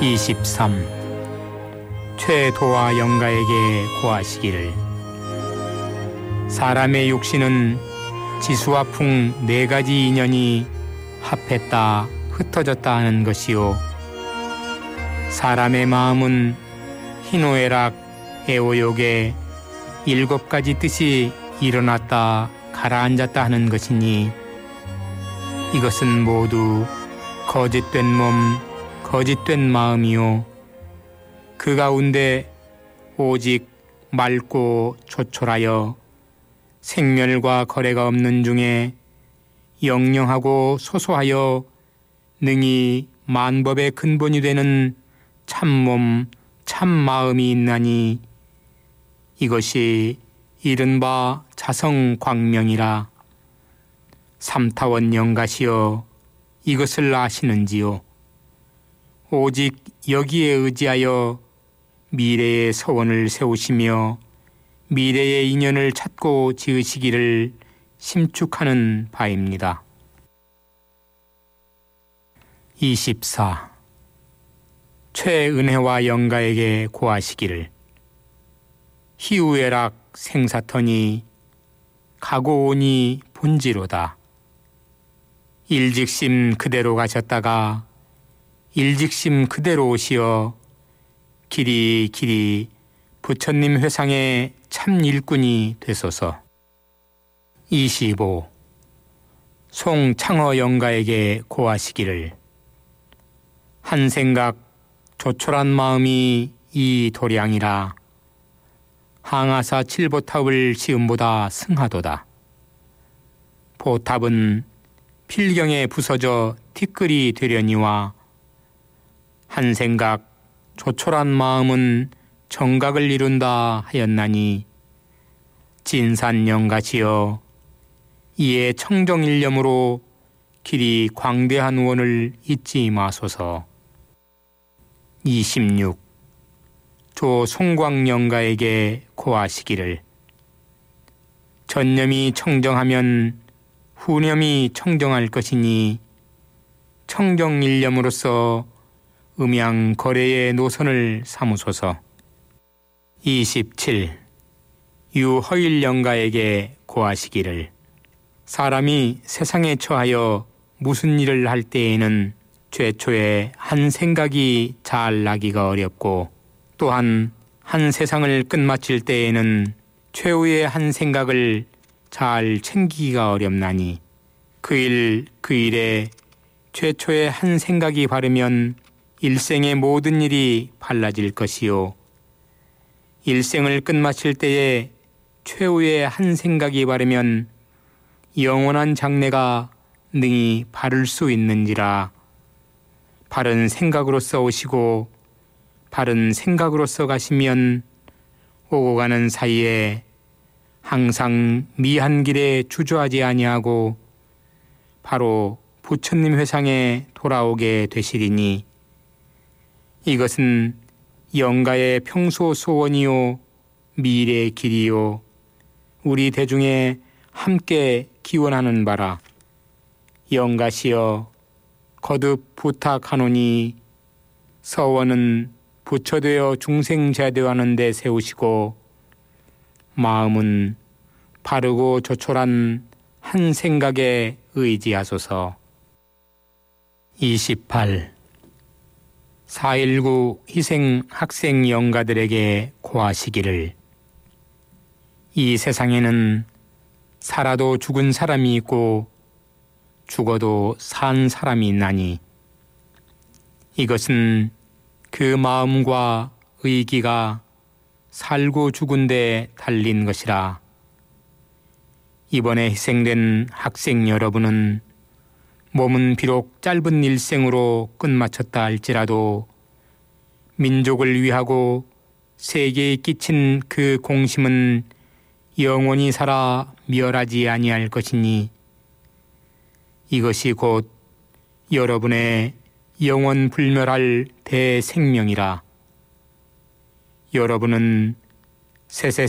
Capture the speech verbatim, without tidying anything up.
이십삼. 최도와 영가에게 고하시기를. 사람의 육신은 지수와 풍 네 가지 인연이 합했다 흩어졌다 하는 것이요, 사람의 마음은 희노애락 애오욕의 일곱 가지 뜻이 일어났다 가라앉았다 하는 것이니, 이것은 모두 거짓된 몸 거짓된 마음이요, 그 가운데 오직 맑고 조촐하여 생멸과 거래가 없는 중에 영영하고 소소하여 능히 만법의 근본이 되는 참몸 참마음이 있나니, 이것이 이른바 자성광명이라. 삼타원 영가시여, 이것을 아시는지요? 오직 여기에 의지하여 미래의 서원을 세우시며 미래의 인연을 찾고 지으시기를 심축하는 바입니다. 이십사. 최은혜와 영가에게 고하시기를. 희우애락 생사터니 가고오니 본지로다. 일직심 그대로 가셨다가 일직심 그대로 오시어 길이 길이 부처님 회상의 참 일꾼이 되소서. 이십오. 송창허 영가에게 고하시기를. 한 생각 조촐한 마음이 이 도량이라. 항아사 칠보탑을 시음보다 승하도다. 보탑은 필경에 부서져 티끌이 되려니와, 한 생각 조촐한 마음은 정각을 이룬다 하였나니, 진산영가시여, 이에 청정일념으로 길이 광대한 원을 잊지 마소서. 이십육. 조송광영가에게 고하시기를. 전념이 청정하면 후념이 청정할 것이니, 청정일념으로서 음양 거래의 노선을 삼으소서. 이십칠. 유허일영가에게 고하시기를. 사람이 세상에 처하여 무슨 일을 할 때에는 최초에 한 생각이 잘 나기가 어렵고, 또한 한 세상을 끝마칠 때에는 최후의 한 생각을 잘 챙기기가 어렵나니, 그 일 그 일에 최초의 한 생각이 바르면 일생의 모든 일이 발라질 것이요, 일생을 끝마칠 때에 최후의 한 생각이 바르면 영원한 장래가 능히 바를 수 있는지라. 바른 생각으로서 오시고 바른 생각으로서 가시면 오고 가는 사이에 항상 미한 길에 주저하지 아니하고 바로 부처님 회상에 돌아오게 되시리니, 이것은 영가의 평소 소원이요 미래의 길이요 우리 대중에 함께 기원하는 바라. 영가시여, 거듭 부탁하노니 서원은 부처되어 중생자되어하는 데 세우시고, 마음은 바르고 조촐한 한 생각에 의지하소서. 이십팔. 사일구 희생 학생 영가들에게 고하시기를. 이 세상에는 살아도 죽은 사람이 있고 죽어도 산 사람이 있나니, 이것은 그 마음과 의기가 살고 죽은 데 달린 것이라. 이번에 희생된 학생 여러분은 몸은 비록 짧은 일생으로 끝마쳤다 할지라도 민족을 위하고 세계에 끼친 그 공심은 영원히 살아 멸하지 아니할 것이니, 이것이 곧 여러분의 영원 불멸할 대생명이라. 여러분은 세세